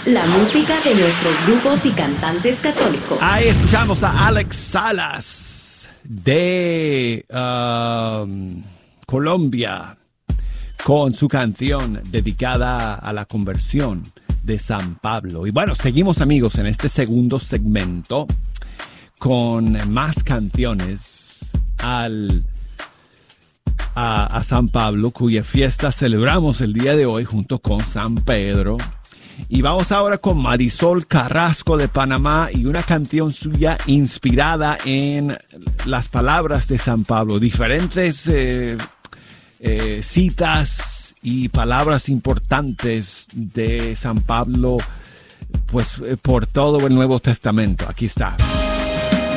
La música de nuestros grupos y cantantes católicos. Ahí escuchamos a Alex Salas de Colombia con su canción dedicada a la conversión de San Pablo. Y bueno, seguimos amigos en este segundo segmento con más canciones a San Pablo, cuya fiesta celebramos el día de hoy junto con San Pedro. Y vamos ahora con Marisol Carrasco de Panamá y una canción suya inspirada en las palabras de San Pablo. Diferentes citas y palabras importantes de San Pablo, pues por todo el Nuevo Testamento. Aquí está.